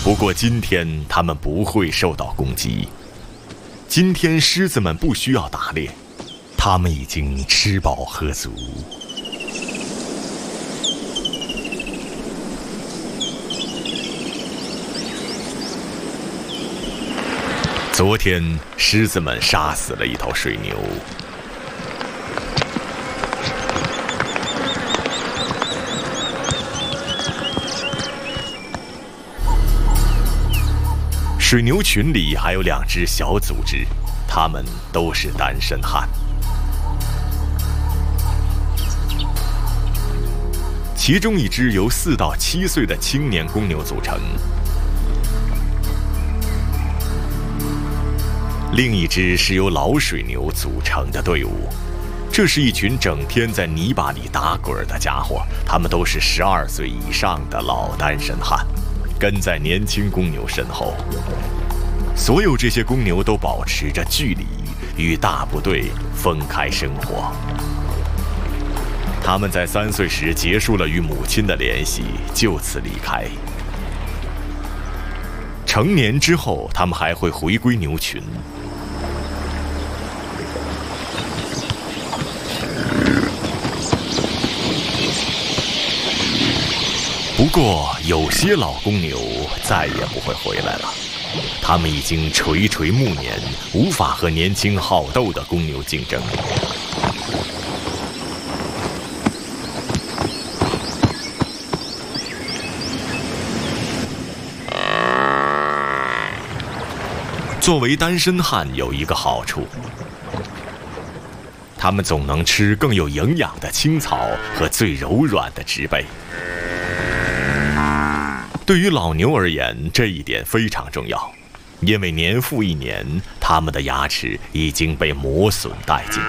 不过今天它们不会受到攻击。今天狮子们不需要打猎，它们已经吃饱喝足。昨天，狮子们杀死了一头水牛。水牛群里还有2只小组织，它们都是单身汉。其中一只由4到7岁的青年公牛组成，另一支是由老水牛组成的队伍。这是一群整天在泥巴里打滚的家伙，他们都是12岁以上的老单身汉，跟在年轻公牛身后。所有这些公牛都保持着距离，与大部队分开生活。他们在3岁时结束了与母亲的联系，就此离开。成年之后，他们还会回归牛群。不过，有些老公牛再也不会回来了，他们已经垂垂暮年，无法和年轻好斗的公牛竞争。作为单身汉有一个好处，他们总能吃更有营养的青草和最柔软的植被。对于老牛而言，这一点非常重要，因为年复一年，他们的牙齿已经被磨损殆尽。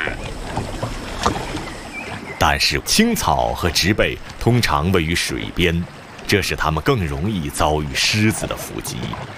但是青草和植被通常位于水边，这使他们更容易遭遇狮子的伏击。